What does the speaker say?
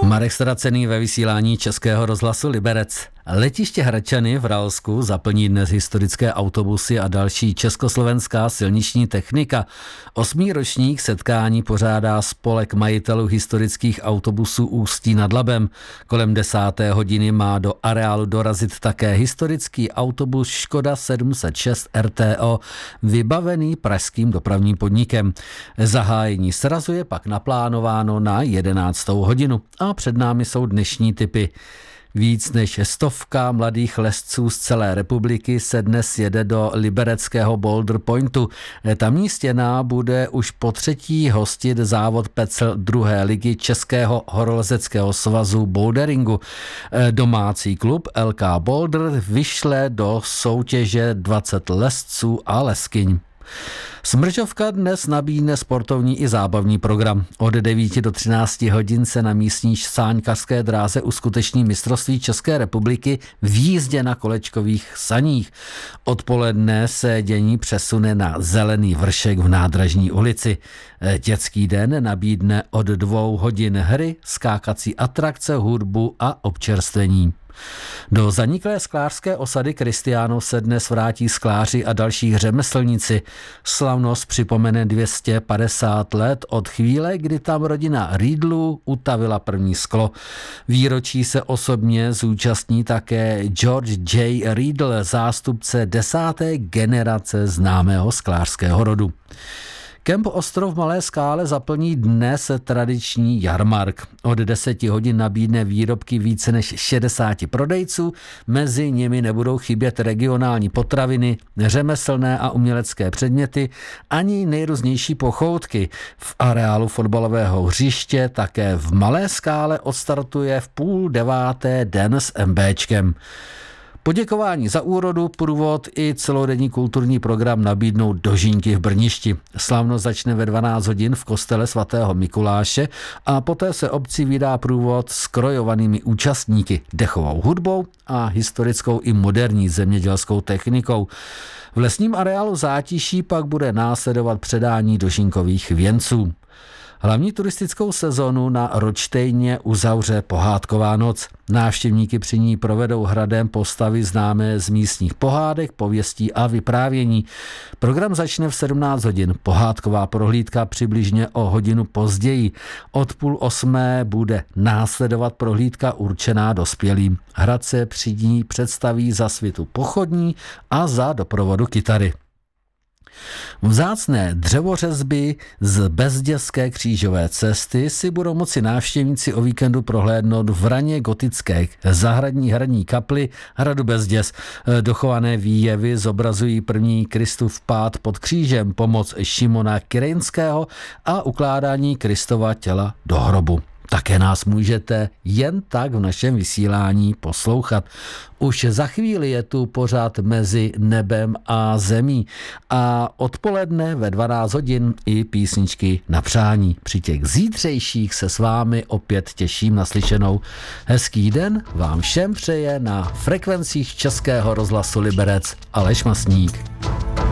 Marek Ztracený ve vysílání Českého rozhlasu Liberec. Letiště Hradčany v Ralsku zaplní dnes historické autobusy a další československá silniční technika. 8. ročník setkání pořádá spolek majitelů historických autobusů Ústí nad Labem. Kolem 10. hodiny má do areálu dorazit také historický autobus Škoda 706 RTO, vybavený pražským dopravním podnikem. Zahájení srazu je pak naplánováno na 11. hodinu a před námi jsou dnešní typy. Víc než 100 mladých lezců z celé republiky se dnes jede do libereckého Boulder Pointu. Tamní stěna bude už po třetí hostit závod Pecel 2. ligy Českého horolezeckého svazu boulderingu. Domácí klub LK Boulder vyšle do soutěže 20 lezců a lezkyň. Smržovka dnes nabídne sportovní i zábavní program. Od 9 do 13 hodin se na místní sáňkařské dráze uskuteční mistrovství České republiky v jízdě na kolečkových saních. Odpoledne se dění přesune na Zelený vršek v Nádražní ulici. Dětský den nabídne od 2 hodin hry, skákací atrakce, hudbu a občerstvení. Do zaniklé sklářské osady Kristiánov se dnes vrátí skláři a další řemeslníci. Slavnost připomene 250 let od chvíle, kdy tam rodina Riedlů utavila první sklo. Výročí se osobně zúčastní také George J. Riedl, zástupce 10. generace známého sklářského rodu. Kemp Ostrov v Malé Skále zaplní dnes tradiční jarmark. Od 10 hodin nabídne výrobky více než 60 prodejců, mezi nimi nebudou chybět regionální potraviny, řemeslné a umělecké předměty, ani nejrůznější pochoutky. V areálu fotbalového hřiště také v Malé Skále odstartuje v 8:30 den s MBčkem. Poděkování za úrodu, průvod i celodenní kulturní program nabídnou Dožínky v Brništi. Slavnost začne ve 12 hodin v kostele svatého Mikuláše a poté se obci vydá průvod s krojovanými účastníky, dechovou hudbou a historickou i moderní zemědělskou technikou. V lesním areálu Zátiší pak bude následovat předání dožínkových věnců. Hlavní turistickou sezonu na Ročtejně uzavře pohádková noc. Návštěvníky při ní provedou hradem postavy známé z místních pohádek, pověstí a vyprávění. Program začne v 17 hodin. Pohádková prohlídka přibližně o hodinu později. Od 7:30 bude následovat prohlídka určená dospělým. Hrad se při ní představí za svitu pochodní a za doprovodu kytary. Vzácné dřevořezby z Bezděské křížové cesty si budou moci návštěvníci o víkendu prohlédnout v raně gotické zahradní hradní kapli hradu Bezděz. Dochované výjevy zobrazují první Kristův pád pod křížem, pomoc Šimona Kyrejnského a ukládání Kristova těla do hrobu. Také nás můžete jen tak v našem vysílání poslouchat. Už za chvíli je tu pořád Mezi nebem a zemí a odpoledne ve 12 hodin i písničky na přání. Při těch zítřejších se s vámi opět těším na slyšenou. Hezký den vám všem přeje na frekvencích Českého rozhlasu Liberec Aleš Masník.